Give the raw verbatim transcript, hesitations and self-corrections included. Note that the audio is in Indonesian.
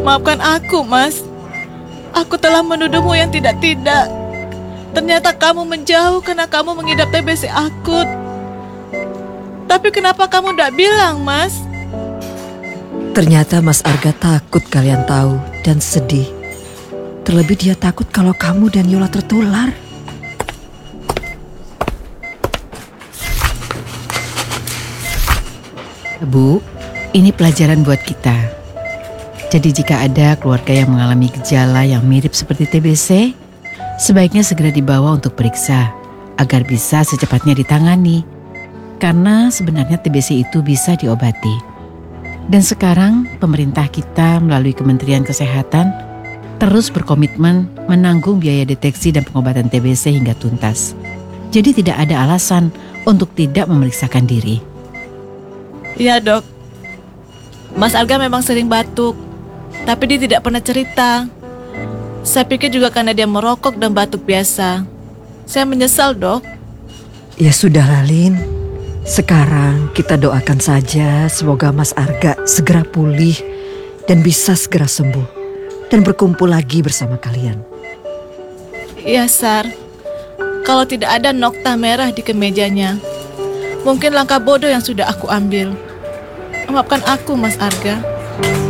Maafkan aku, Mas. Aku telah menuduhmu yang tidak-tidak. Ternyata kamu menjauh karena kamu mengidap T B C akut. Tapi kenapa kamu tidak bilang, Mas? Ternyata Mas Arga takut kalian tahu dan sedih. Terlebih dia takut kalau kamu dan Yola tertular. Bu, ini pelajaran buat kita. Jadi jika ada keluarga yang mengalami gejala yang mirip seperti T B C, sebaiknya segera dibawa untuk periksa agar bisa secepatnya ditangani. Karena sebenarnya T B C itu bisa diobati. Dan sekarang pemerintah kita melalui Kementerian Kesehatan terus berkomitmen menanggung biaya deteksi dan pengobatan T B C hingga tuntas. Jadi tidak ada alasan untuk tidak memeriksakan diri. Iya, Dok. Mas Arga memang sering batuk, tapi dia tidak pernah cerita. Saya pikir juga karena dia merokok dan batuk biasa. Saya menyesal, Dok. Ya sudahlah, Lin. Sekarang kita doakan saja semoga Mas Arga segera pulih dan bisa segera sembuh dan berkumpul lagi bersama kalian. Iya, Sar. Kalau tidak ada nokta merah di kemejanya, mungkin langkah bodoh yang sudah aku ambil. Maafkan aku, Mas Arga.